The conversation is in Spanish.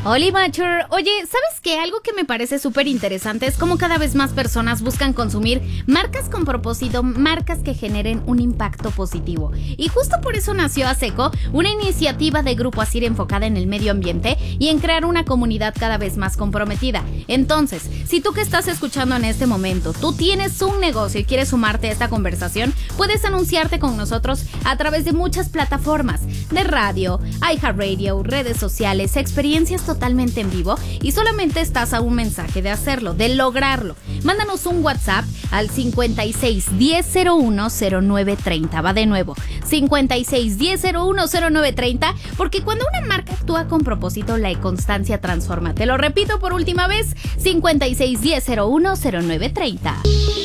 Hola, Mature. Oye, ¿sabes qué? Algo que me parece súper interesante es cómo cada vez más personas buscan consumir marcas con propósito, marcas que generen un impacto positivo. Y justo por eso nació ASECO, una iniciativa de Grupo Asir enfocada en el medio ambiente y en crear una comunidad cada vez más comprometida. Entonces, si tú que estás escuchando en este momento, tú tienes un negocio y quieres sumarte a esta conversación, puedes anunciarte con nosotros a través de muchas plataformas de radio, iHeartRadio, redes sociales, experiencias totalmente en vivo, y solamente estás a un mensaje de hacerlo, de lograrlo. Mándanos un WhatsApp al 56 10 01 09 30. Va de nuevo, 56 10 01 09 30, porque cuando una marca actúa con propósito, la constancia transforma. Te lo repito por última vez, 56 10 01 09 30.